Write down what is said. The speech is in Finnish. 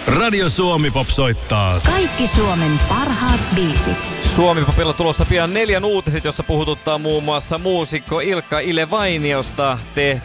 Radio Suomi-pop soittaa. Kaikki Suomen parhaat biisit. Suomi-popilla tulossa pian 4 uutiset, jossa puhututtaa muun muassa muusikko Ilkka Ile Vainiosta